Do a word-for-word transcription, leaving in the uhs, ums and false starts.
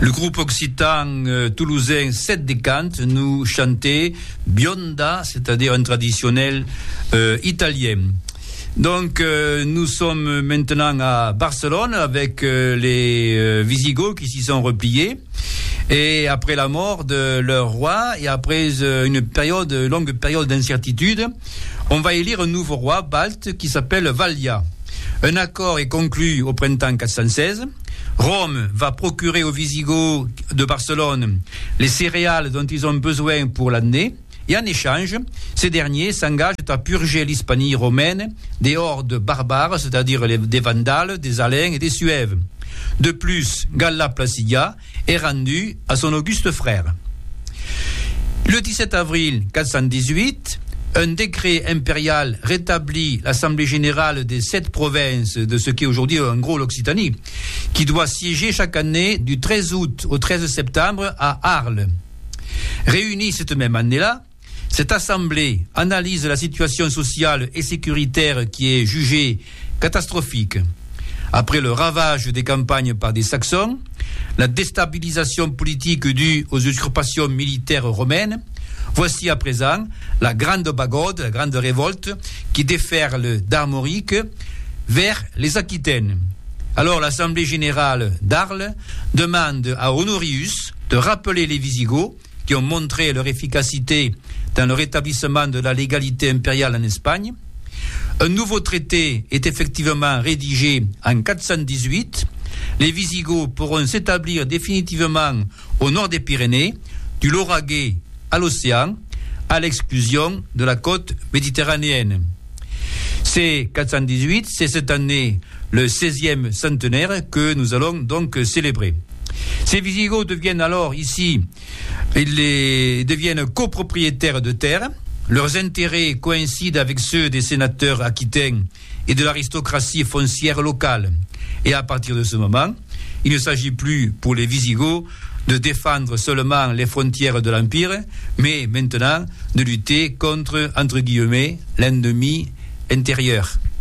Le groupe occitan euh, toulousain Sept Décantes nous chantait Bionda, c'est-à-dire un traditionnel euh, italien. Donc euh, nous sommes maintenant à Barcelone avec euh, les euh, Visigoths qui s'y sont repliés. Et après la mort de leur roi et après euh, une période, longue période d'incertitude, on va élire un nouveau roi balte qui s'appelle Valia. Un accord est conclu au printemps quatre cent seize. Rome va procurer aux Visigoths de Barcelone les céréales dont ils ont besoin pour l'année. Et en échange, ces derniers s'engagent à purger l'Hispanie romaine des hordes barbares, c'est-à-dire les, des Vandales, des Alains et des Suèves. De plus, Galla Placidia est rendu à son auguste frère. Le dix-sept avril quatre cent dix-huit, un décret impérial rétablit l'Assemblée générale des sept provinces de ce qui est aujourd'hui en gros l'Occitanie, qui doit siéger chaque année du treize août au treize septembre à Arles. Réunie cette même année-là, cette assemblée analyse la situation sociale et sécuritaire qui est jugée catastrophique. Après le ravage des campagnes par des Saxons, la déstabilisation politique due aux usurpations militaires romaines, voici à présent la grande bagode, la grande révolte qui déferle d'Armorique vers les Aquitaines. Alors l'Assemblée générale d'Arles demande à Honorius de rappeler les Visigoths qui ont montré leur efficacité dans le rétablissement de la légalité impériale en Espagne. Un nouveau traité est effectivement rédigé en quatre cent dix-huit. Les Visigoths pourront s'établir définitivement au nord des Pyrénées, du Lauragais à l'océan, à l'exclusion de la côte méditerranéenne. C'est quatre cent dix-huit, c'est cette année le seizième centenaire que nous allons donc célébrer. Ces Visigoths deviennent alors ici, ils les deviennent copropriétaires de terres. Leurs intérêts coïncident avec ceux des sénateurs aquitains et de l'aristocratie foncière locale. Et à partir de ce moment, il ne s'agit plus pour les Visigoths de défendre seulement les frontières de l'Empire, mais maintenant de lutter contre, entre guillemets, l'ennemi intérieur.